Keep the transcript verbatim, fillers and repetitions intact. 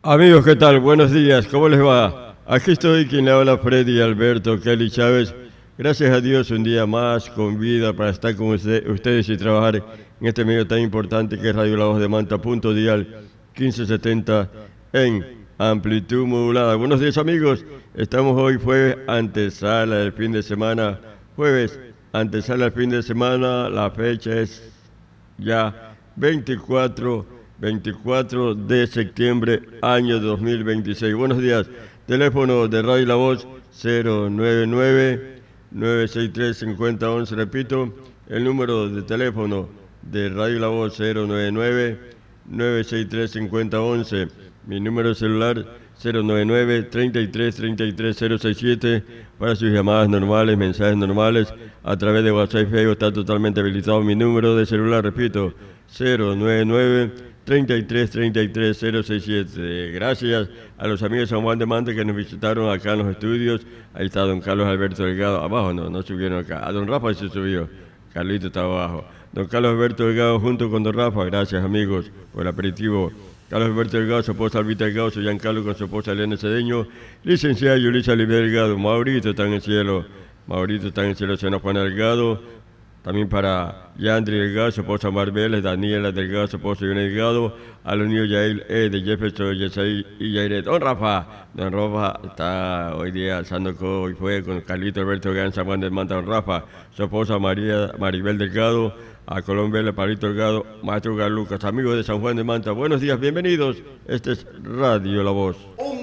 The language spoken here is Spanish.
Amigos, ¿qué tal? Buenos días, ¿cómo les va? Aquí estoy, quien le habla, Freddy Alberto Kelly Chávez. Gracias a Dios, un día más con vida para estar con usted, ustedes y trabajar en este medio tan importante que es Radio La Voz de Manta, punto dial quince setenta en amplitud modulada. Buenos días, amigos. Estamos hoy jueves, antesala del fin de semana. Jueves, antesala del fin de semana. La fecha es ya veinticuatro de septiembre, año dos mil veintiséis. Buenos días. Teléfono de Radio La Voz cero nueve nueve, nueve seis tres, cinco cero uno uno. Repito, el número de teléfono de Radio La Voz cero nueve nueve, nueve seis tres, cinco cero uno uno. Mi número de celular cero nueve nueve, treinta y tres, treinta y tres, cero sesenta y siete para sus llamadas normales, mensajes normales. A través de WhatsApp y Facebook está totalmente habilitado mi número de celular, repito, cero nueve nueve, treinta y tres, treinta y tres, cero sesenta y siete. Gracias a los amigos de San Juan de Manta que nos visitaron acá en los estudios. Ahí está don Carlos Alberto Delgado. Abajo no, no subieron acá. A don Rafa se subió. Carlito está abajo. Don Carlos Alberto Delgado junto con don Rafa. Gracias, amigos, por el aperitivo. Carlos Alberto Delgado, su esposa Albita Delgado, su Giancarlo con su esposa Elena Cedeño. Licenciada Yulisa Olivia Delgado. Maurito está en el cielo. Maurito está en el cielo, señor Juan Delgado. También para Yandri Delgado, su esposa Marbeles, Daniela Delgado, su esposa Yone Delgado, a los niños Yael E. de Jefferson, Yesai y Yairet. Don Rafa, don Rafa está hoy día alzando codo y fue con Carlito Alberto Delgado en San Juan del Manta. Don Rafa, su esposa María Maribel Delgado, a Colombia, el Palito Delgado, Maestro Galucas, amigos de San Juan de Manta. Buenos días, bienvenidos. Este es Radio La Voz.